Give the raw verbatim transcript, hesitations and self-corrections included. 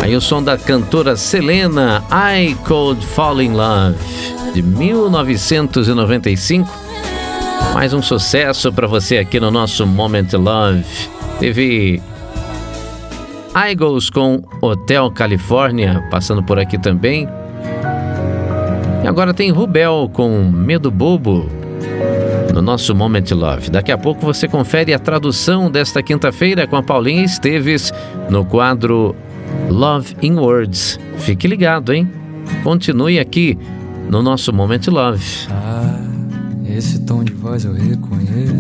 Aí o som da cantora Selena, I Could Fall in Love, de mil novecentos e noventa e cinco. Mais um sucesso para você aqui no nosso Moment Love. Teve Eagles com Hotel California, passando por aqui também. E agora tem Rubel com Medo Bobo no nosso Moment Love. Daqui a pouco você confere a tradução desta quinta-feira com a Paulinha Esteves no quadro Love in Words. Fique ligado, hein? Continue aqui no nosso Moment Love. Ah, esse tom de voz eu reconheço.